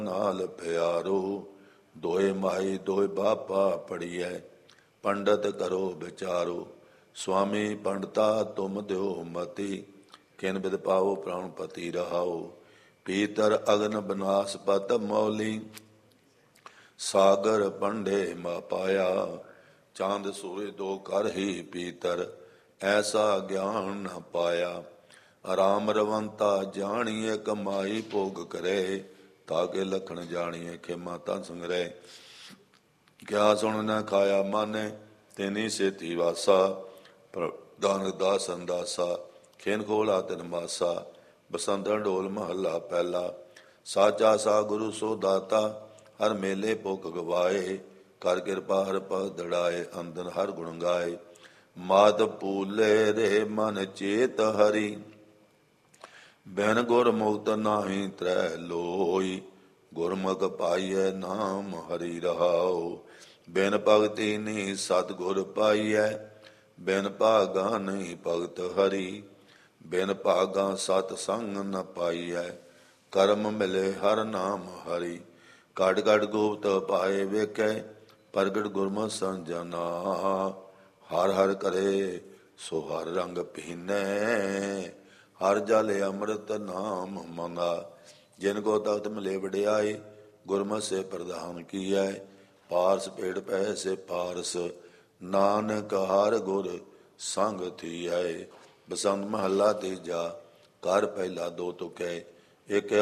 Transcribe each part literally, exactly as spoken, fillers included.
ਨਾਲ ਪਿਆਰੋ, ਦੋਏ ਮਾਈ ਦੋਏ ਬਾਪਾ ਪੜੀਐ, ਪੰਡਤ ਕਰੋ ਵਿਚਾਰੋ। ਸੁਆਮੀ ਪੰਡਤਾ ਤੁਮ ਦਿਓ ਮਤੀ, ਕਿਨ ਬਿਦ ਪਾਓ ਪ੍ਰਾਣਪਤੀ ਰਹਾਓ। ਪੀਤਰ ਅਗਨ ਬਨਾਸ ਪਤ ਮੌਲੀ, ਸਾਗਰ ਪੰਡੇ ਮਾ ਪਾਇਆ। ਚਾਂਦ ਸੂਰਜ ਦੋ ਕਰ ਹੀ ਪੀਤਰ, ਐਸਾ ਗਿਆਨ ਨ ਪਾਇਆ। ਰਾਮ ਰਵੰਤਾ ਜਾਣੀਏ ਕਮਾਈ ਭੋਗ ਕਰੇ, ਤਾਕੇ ਲਖਣ ਜਾਣੀਏ ਖੇਮਾ ਤਾਂ ਸੰਗ੍ਰਹਿ। ਕਿਆ ਸੁਣ ਨ ਖਾਇਆ ਮਾਨੇ, ਤੇਨੀ ਸੇਤੀ ਵਾਸਾ। ਪ੍ਰਧਾਨ ਦਾ ਸੰਦਾਸਾ, ਖੇਨ ਖੋਲਾ ਤਿਨ ਮਾਸਾ। ਬਸੰਤਰ ਢੋਲ ਮਹੱਲਾ ਪਹਿਲਾ। ਸਾਚਾ ਸਾ ਗੁਰੂ ਸੋ ਦਾਤਾ, ਹਰ ਮੇਲੇ ਭੁਖ ਗਵਾਏ। ਕਰ ਕਿਰਪਾ ਹਰ ਪਗ ਦੜਾਏ, ਅੰਦਨ ਹਰ ਗੁਣ ਗਾਏ। ਮਾਤ ਪੂਲੇ ਰੇ ਮਨ ਚੇਤ ਹਰੀ, ਬਿਨ ਗੁਰ ਮੁਕਤ ਨਾਹੀ ਤਰੈ ਲੋਈ। ਗੁਰਮੁਖ ਪਾਈਐ ਨਾਮ ਹਰੀ ਰਹਾਉ, ਬਿਨ ਭਗਤੀ ਨੀ ਸਤਿਗੁਰ ਪਾਈਐ। ਬਿਨ ਭਾਗਾ ਨਹੀਂ ਭਗਤ ਹਰੀ, ਬਿਨ ਭਾਗਾ ਸਤ ਸੰਗ ਨ ਪਾਈਐ। ਕਰਮ ਮਿਲੇ ਹਰ ਨਾਮ ਹਰੀ, ਘਟ ਘਟ ਗੁਪਤ ਪਾਏ ਵੇਖੈ। ਪ੍ਰਗਟ ਗੁਰਮੁਖ ਸੰਜਨਾ, ਹਰ ਹਰ ਕਰੇ ਸੋ ਹਰ ਰੰਗ ਪੀਨੈ। ਹਰ ਜਲ ਅੰਮ੍ਰਿਤ ਨਾਮ ਮੰਗਾ, ਜਿਨ ਕੋ ਤਖਤ ਮਿਲੇ ਵਡਿਆਈ। ਗੁਰਮੁਖ ਸੇ ਪ੍ਰਧਾਨ ਕੀਐ, ਪਾਰਸ ਪੇੜ ਪੈ ਸੇ ਪਾਰਸ। ਨਾਨਕ ਹਰ ਗੁਰ ਸੰਗ ਥੀਐ। ਬਸੰਤ ਮਹੱਲਾ ਤੀਜਾ। ਘਰ ਪਹਿਲਾ ਦੋ ਤੁਕੈ, ਇਕ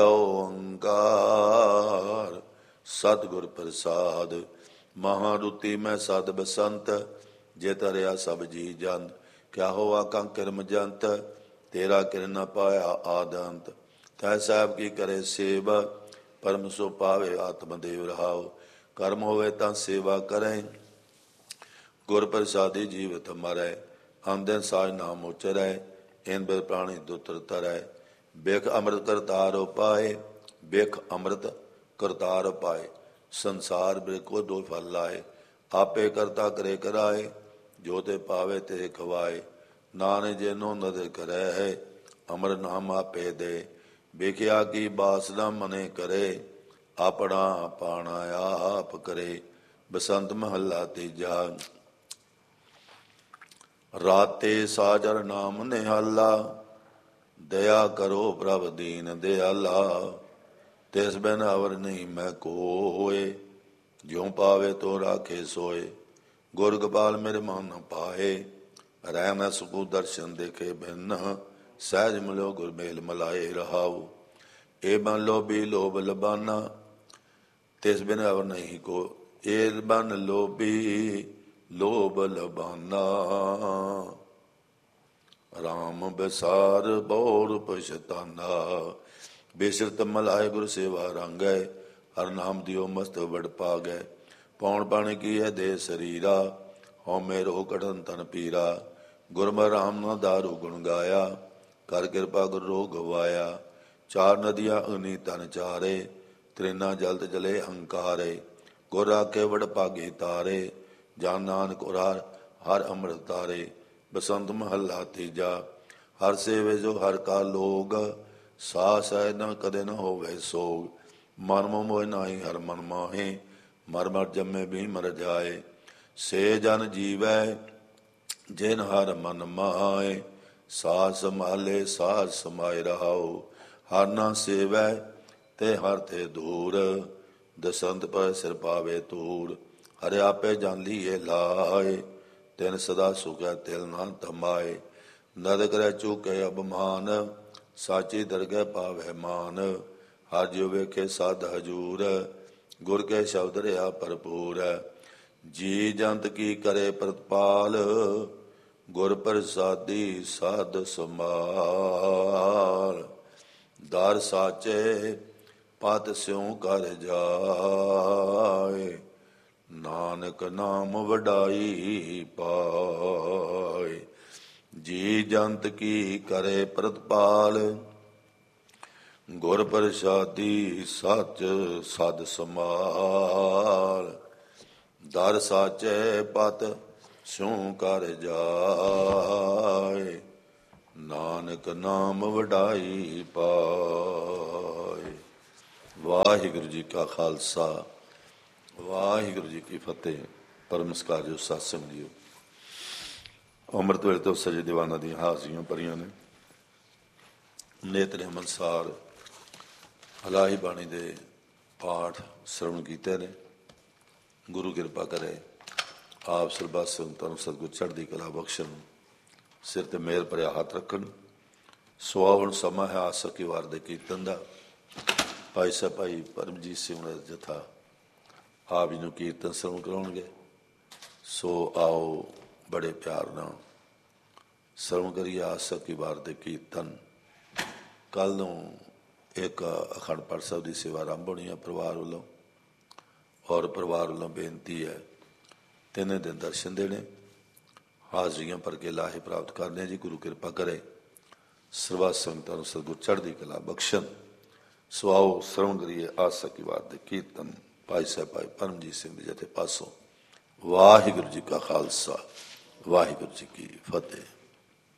ਓੰਕਾਰ ਸਤਿਗੁਰ ਪ੍ਰਸਾਦ। ਮਹਾਰੁਤੀ ਮੈਂ ਸਦ ਬਸੰਤ, ਜੇ ਤਰਿਆ ਸਭ ਜੀ ਜੰਤ। ਕਿਆ ਹੋਆ ਕਾਂ ਕਿਰਮ ਜੰਤ, ਤੇਰਾ ਕਿਰਨ ਨ ਪਾਇਆ ਆਦੰਤ। ਤੈ ਸਾਹਿਬ ਕੀ ਕਰੇ ਸੇਵ, ਪਰਮ ਸੋ ਪਾਵੇ ਆਤਮ ਦੇਵ ਰਹਾਉ। ਕਰਮ ਹੋਵੇ ਤਾਂ ਸੇਵਾ ਕਰੈ, ਗੁਰ ਪ੍ਰਸਾਦੀ ਜੀਵਤ ਮਰੈ। ਆਮਦਨ ਸਾਜ ਨਾਮ ਉਚਰੈ, ਇਨ ਬਿਦ ਪ੍ਰਾਣੀ ਦੁਤਰ ਤਰੈ। ਬਿਖ ਅੰਮ੍ਰਿਤ ਕਰਤਾਰ ਉਪਾਏ, ਬਿਖ ਅੰਮ੍ਰਿਤ ਕਰਤਾਰ ਉਪਾਏ। ਸੰਸਾਰ ਬਿਰਕੋ ਦੋ ਫਲ ਲਾਏ, ਆਪੇ ਕਰਤਾ ਕਰੇ ਕਰਾਏ। ਜੋ ਤੇ ਪਾਵੇ ਤੇ ਖਵਾਏ, ਨਾਨਕ ਜੇਨੋ ਨਦਰ ਕਰੈ। ਅਮਰ ਨਾਮ ਆਪੇ ਦੇ, ਵੇਖਿਆ ਕੀ ਬਾਸ ਨਾ ਮਨੇ ਕਰੇ। ਆਪਣਾ ਪਾਣਾ ਆਪ ਕਰੇ। ਬਸੰਤ ਮਹੱਲਾ ਤੀਜਾ। ਰਾਤੇ ਸਾਜਰ ਨਾਮ ਨਿਹਾਲਾ, ਦਇਆ ਕਰੋ ਪ੍ਰਭ ਦੀਨ ਦਿਆਲਾ। ਤਿਸ ਬਿਨ ਅਵਰ ਨਹੀਂ ਮੈਂ ਕੋਏ, ਜਿਉ ਪਾਵੇ ਤੋ ਰਾਖੇ ਸੋਏ। ਗੁਰ ਗੋਪਾਲ ਮੇਰੇ ਮਨ ਨ ਪਾਏ, ਰਹਿ ਨ ਸਕੂ ਦਰਸ਼ਨ ਦੇਖੇ ਬਿਨ। ਸਹਿਜ ਮਿਲੋ ਗੁਰ ਮੇਲ ਮਲਾਏ ਰਹਾਉ। ਇਹ ਬਨ ਲੋਭੀ ਲੋਭ ਲਬਾਨਾ, ਤਿਸ ਬਿਨ ਅਵਰ ਨਹੀਂ ਕੋ। ਇਹ ਬਨ ਲੋਭੀ ਲੋਭ ਲਬਾਨਾ, ਰਾਮ ਬਿਸਾਰ ਬੋਰ ਪਛਤਾਨਾ। ਬੇਸਿਰਤ ਮਲਾਏ ਗੁਰ ਸੇਵਾ ਰੰਗੈ, ਹਰ ਨਾਮ ਦਿਓ ਮਸਤ ਵਡ ਪਾਗੈ। ਪੌਣ ਪਾਣੀ ਕੀ ਹੈ ਦੇ ਸਰੀਰਾ, ਹਉਮੈ ਰੋਹ ਕਢਨ ਤਨ ਪੀਰਾ। ਗੁਰਮੁਖ ਰਾਮ ਨਾ ਦਾਰੂ ਗੁਣ ਗਾਇਆ, ਕਰ ਕਿਰਪਾ ਗੁਰ ਰੋਹ ਗਵਾਇਆ। ਚਾਰ ਨਦੀਆਂ ਅਗਨੀ ਤਨ ਚਾਰੇ, ਤ੍ਰਿਨਾ ਜਲਤ ਜਲੇ ਹੰਕਾਰੇ। ਗੁਰ ਰਾਖੇ ਵਡ ਭਾਗੇ ਤਾਰੇ, ਜਨ ਨਾਨਕ ਉਰਾਰ ਹਰ ਅੰਮ੍ਰਿਤ ਤਾਰੇ। ਬਸੰਤ ਮਹੱਲਾ ਤੀਜਾ। ਹਰ ਸੇਵੇ ਜੋ ਹਰ ਕਾ ਲੋਗ, ਸਾਸ ਹੈ ਨਾ ਕਦੇ ਨਾ ਹੋਵੇ ਸੋਗ। ਮਨ ਮੋਹ ਨਾਹੀ ਹਰ ਮਨ ਮਾਹੇ, ਮਰ ਮਰ ਜੰਮੇ ਵੀ ਮਰ ਜਾਏ। ਸੇ ਜਨ ਜੀਵੈ ਜਿਨ ਹਰ ਮਨ ਮਾਏ, ਸਾਸ ਸੰਭਾਲੇ ਸਾਸ ਸਮਾਏ ਰਹਾਉ। ਹਰ ਨਾ ਸੇਵੈ ਤੇ ਹਰ ਤੇ ਦੂਰ, ਦਸੰਤ ਪਰ ਸਿਰ ਪਾਵੇ ਤੂਰ। ਹਰਿ ਆਪੇ ਜਾਨ ਲੀਏ ਲਾਏ, ਤਿਨ ਸਦਾ ਸੁਖੈ ਤਿਲ ਨਾ ਤਮਾਏ। ਨਦ ਕਰੈ ਚੁਕੇ ਅਭਮਾਨ, ਸਾਚੀ ਦਰਗਹਿ ਪਾਵੈ ਮਾਨ। ਹਰ ਜਿਉ ਵੇਖੇ ਸਾਧ ਹਜੂਰ, ਗੁਰ ਕੇ ਸ਼ਬਦ ਰਿਹਾ ਭਰਪੂਰ। ਜੀ ਜੰਤ ਕੀ ਕਰੇ ਪ੍ਰਤਪਾਲ, ਗੁਰ ਪ੍ਰਸਾਦੀ ਸਾਧ ਸਮਾਲ। ਦਰ ਸਾਚੇ ਪਤ ਸਿਉ ਕਰ ਜਾਏ, ਨਾਨਕ ਨਾਮ ਵਡਾਈ ਪਾਏ। ਜੀ ਜੰਤ ਕੀ ਕਰੇ ਪ੍ਰਤਪਾਲ, ਗੁਰ ਪ੍ਰਸਾਦੀ ਸਚ ਸਦ ਸਮਾਲ। ਦਰ ਸਾਚੇ ਪਤ ਸਿਉ ਕਰ ਜਾਏ, ਨਾਨਕ ਨਾਮ ਵਡਾਈ ਪਾਏ। ਵਾਹਿਗੁਰੂ ਜੀ ਕਾ ਖਾਲਸਾ ਵਾਹਿਗੁਰੂ ਜੀ ਕੀ ਫਤਿਹ। ਪਰਮ ਸਤਿਕਾਰਯੋਗ ਸਾਧ ਸੰਗਤ ਜੀਓ, ਅੰਮ੍ਰਿਤ ਵੇਲੇ ਤੋਂ ਸਜੇ ਦੀਵਾਨਾਂ ਦੀਆਂ ਹਾਜ਼ਰੀਆਂ ਭਰੀਆਂ ਨੇ। ਨੇਤਰੇ ਅਨੁਸਾਰ ਇਲਾਹੀ ਬਾਣੀ ਦੇ ਪਾਠ ਸ਼ਰਵਣ ਕੀਤੇ ਨੇ। ਗੁਰੂ ਕਿਰਪਾ ਕਰੇ, ਆਪ ਸਰਬੱਤ ਸੰਗਤਾਂ ਨੂੰ ਸਤਿਗੁਰ ਚੜ੍ਹਦੀ ਕਲਾ ਬਖਸ਼ਣ, ਸਿਰ ਤੇ ਮਿਹਰ ਭਰਿਆ ਹੱਥ ਰੱਖਣ। ਸੁਹਾਵਣ ਸਮਾਂ ਹੈ ਆਸ ਸਕੀ ਵਾਰ ਦੇ ਕੀਰਤਨ ਦਾ। ਭਾਈ ਸਾਹਿਬ ਭਾਈ ਪਰਮਜੀਤ ਸਿੰਘ ਦਾ ਜਥਾ ਆਪ ਜੀ ਨੂੰ ਕੀਰਤਨ ਸਰਵਣ ਕਰਾਉਣਗੇ। ਸੋ ਆਓ ਬੜੇ ਪਿਆਰ ਨਾਲ ਸਰਵਣ ਕਰੀਏ ਆਸ ਸਕੀ ਵਾਰ ਦੇ ਕੀਰਤਨ। ਕੱਲ੍ਹ ਨੂੰ ਇੱਕ ਅਖੰਡ ਪਾਠ ਸਾਹਿਬ ਦੀ ਸੇਵਾ ਆਰੰਭ ਹੋਣੀ ਹੈ ਪਰਿਵਾਰ ਵੱਲੋਂ, ਔਰ ਪਰਿਵਾਰ ਵੱਲੋਂ ਬੇਨਤੀ ਹੈ ਤਿੰਨ ਦਿਨ ਦਰਸ਼ਨ ਦੇਣੇ, ਹਾਜ਼ਰੀਆਂ ਭਰ ਕੇ ਲਾਹੇ ਪ੍ਰਾਪਤ ਕਰਨੇ। ਜੀ ਗੁਰੂ ਕਿਰਪਾ ਕਰੇ, ਸਰਬੱਤ ਸੰਗਤਾਂ ਨੂੰ ਸਤਿਗੁਰ ਚੜ੍ਹਦੀ ਕਲਾ ਬਖਸ਼ਣ। ਸੋ ਆਓ ਸਰਵਣ ਕਰੀਏ ਆਸ ਸਕੀ ਵਾਰ ਦੇ ਕੀਰਤਨ। ਭਾਈ ਸਾਹਿਬ ਭਾਈ ਪਰਮਜੀਤ ਸਿੰਘ ਦੇ ਜਥੇ ਪਾਸੋਂ। ਵਾਹਿਗੁਰੂ ਜੀ ਕਾ ਖਾਲਸਾ ਵਾਹਿਗੁਰੂ ਜੀ ਕੀ ਫਤਿਹ।